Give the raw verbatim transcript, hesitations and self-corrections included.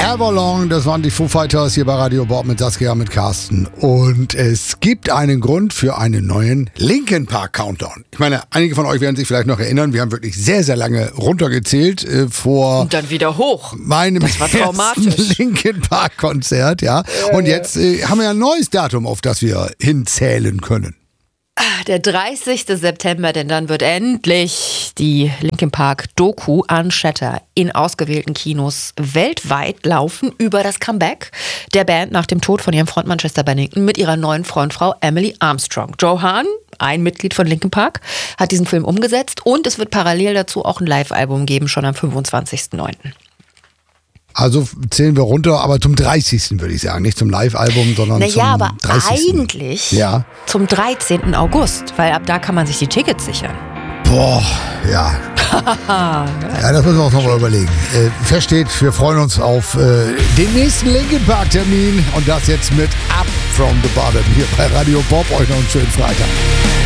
Everlong, das waren die Foo Fighters hier bei Radio Bob mit Saskia, mit Carsten. Und es gibt einen Grund für einen neuen Linkin Park Countdown. Ich meine, einige von euch werden sich vielleicht noch erinnern, wir haben wirklich sehr, sehr lange runtergezählt äh, vor... Und dann wieder hoch. Meinem das war traumatisch. Linkin Park Konzert, ja. Und jetzt äh, haben wir ja ein neues Datum, auf das wir hinzählen können. Der dreißigster September, denn dann wird endlich die Linkin Park Doku Unshatter in ausgewählten Kinos weltweit laufen über das Comeback der Band nach dem Tod von ihrem Frontmann Chester Bennington mit ihrer neuen Frontfrau Emily Armstrong. Joe Hahn, ein Mitglied von Linkin Park, hat diesen Film umgesetzt und es wird parallel dazu auch ein Live-Album geben, schon am fünfundzwanzigsten neunten Also zählen wir runter, aber zum dreißigsten würde ich sagen. Nicht zum Live-Album, sondern naja, zum aber dreißigsten eigentlich ja. zum dreizehnten August, weil ab da kann man sich die Tickets sichern. Boah, ja. Ja, das müssen wir uns noch mal überlegen. Äh, versteht, wir freuen uns auf äh, den nächsten Linkin Park Termin und das jetzt mit Up from the Bottom hier bei Radio Bob. Euch noch einen schönen Freitag.